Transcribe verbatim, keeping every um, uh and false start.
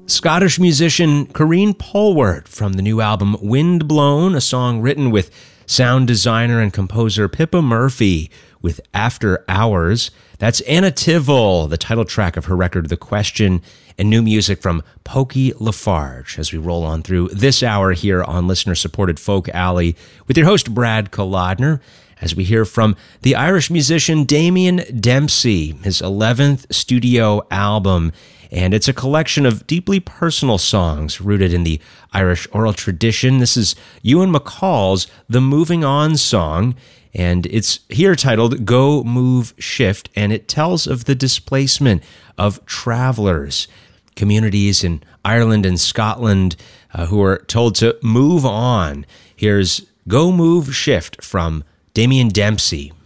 Scottish musician Corrine Polwart from the new album Wind Blown, a song written with sound designer and composer Pippa Murphy with After Hours. That's Anna Tivel, the title track of her record The Question, and new music from Pokey Lafarge as we roll on through this hour here on listener-supported Folk Alley with your host Brad Kolodner, as we hear from the Irish musician Damien Dempsey, his eleventh studio album. And it's a collection of deeply personal songs rooted in the Irish oral tradition. This is Ewan MacColl's The Moving On song, and it's here titled Go Move Shift, and it tells of the displacement of travelers, communities in Ireland and Scotland uh, who are told to move on. Here's Go Move Shift from Damien Dempsey.